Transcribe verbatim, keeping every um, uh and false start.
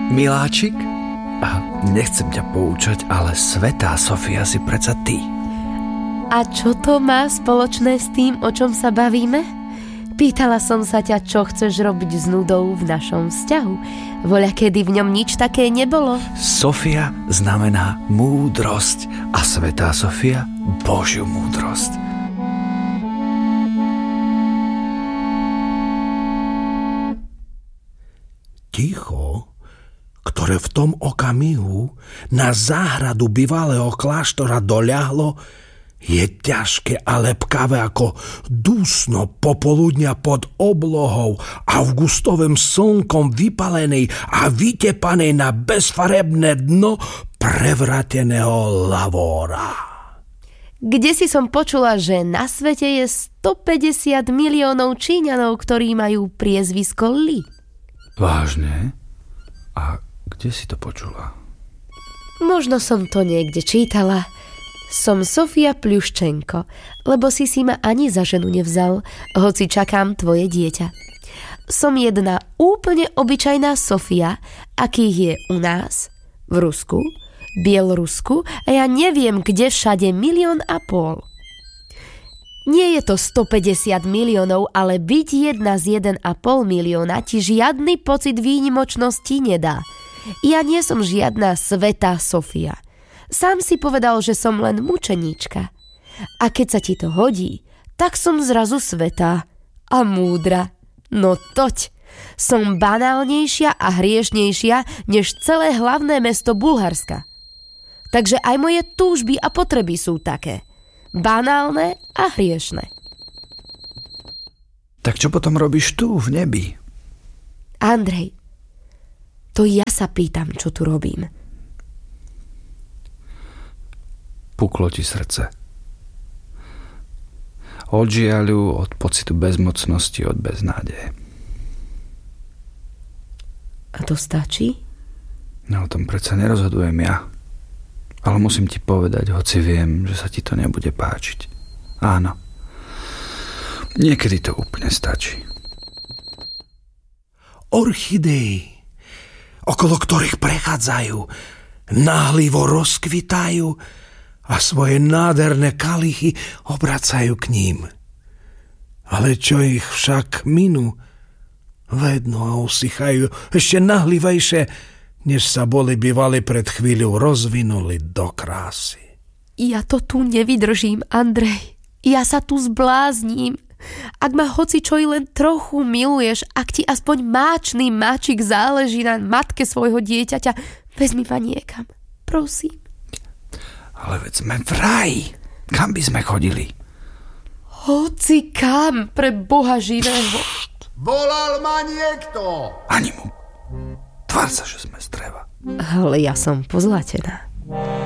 Miláčik? A nechcem ťa poučať, ale svätá Sofia si predsa ty. A čo to má spoločné s tým, o čom sa bavíme? Pýtala som sa ťa, čo chceš robiť s nudou v našom vzťahu. Voľakedy v ňom nič také nebolo. Sofia znamená múdrosť a svätá Sofia Božiu múdrosť. Ticho, ktoré v tom okamihu na záhradu bývalého kláštora doľahlo, je ťažké a lepkavé ako dusno popoludňa pod oblohou augustovým slnkom vypalenej a vytepanej na bezfarebné dno prevrateného lavóra. Kde si som počula, že na svete je stopäťdesiat miliónov Číňanov, ktorí majú priezvisko Li. Vážne? A kde si to počula? Možno som to niekde čítala. Som Sofia Pľuščenko, lebo si si ma ani za ženu nevzal, hoci čakám tvoje dieťa. Som jedna úplne obyčajná Sofia, akých je u nás, v Rusku, Bielorusku a ja neviem, kde všade milión a pol. Nie je to stopäťdesiat miliónov, ale byť jedna z jeden a pol milióna ti žiadny pocit výnimočnosti nedá. Ja nie som žiadna svätá Sofia. Sám si povedal, že som len mučeníčka. A keď sa ti to hodí, tak som zrazu svätá a múdra. No toť, som banálnejšia a hriešnejšia než celé hlavné mesto Bulharska. Takže aj moje túžby a potreby sú také. Banálne a hriešne. Tak čo potom robíš tu, v nebi? Andrej, to ja sa pýtam, čo tu robím. Puklo ti srdce. Od žiaľu, od pocitu bezmocnosti, od beznádeje. A to stačí? No o tom predsa nerozhodujem ja. Ale musím ti povedať, hoci viem, že sa ti to nebude páčiť. Áno. Niekedy to úplne stačí. Orchidei, okolo ktorých prechádzajú, náhlivo rozkvitajú a svoje nádherné kalichy obracajú k ním. Ale čo ich však minú, vedno a usychajú ešte nahlivejšie, než sa boli bývali pred chvíľou rozvinuli do krásy. Ja to tu nevydržím, Andrej. Ja sa tu zblázním. Ak ma hocičo i len trochu miluješ, ak ti aspoň máčný máčik záleží na matke svojho dieťaťa, vezmi ma niekam. Prosím. Ale veď sme v raji. Kam by sme chodili? Hoci kam, pre Boha živého. Volal ma niekto. Ani mu. Tvár sa, že sme z dreva. Ale ja som pozlatená.